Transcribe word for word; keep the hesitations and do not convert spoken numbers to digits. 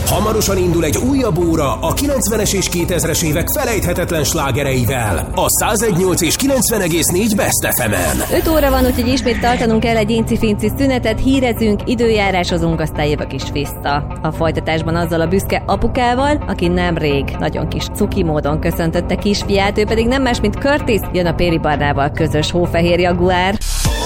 Hamarosan indul egy újabb óra a kilencvenes és kétezres évek felejthetetlen slágereivel. A száz egy nyolc és kilencven egész négy Best ef emen. öt óra van, úgyhogy ismét tartanunk kell egy inci-finci szünetet, hírezünk, időjárásozunk, aztán jövök is vissza. A folytatásban azzal a büszke apukával, aki nemrég nagyon kis cuki módon köszöntötte kisfiát, ő pedig nem más, mint Curtis, jön a Péri Barnával közös hófehér jaguár.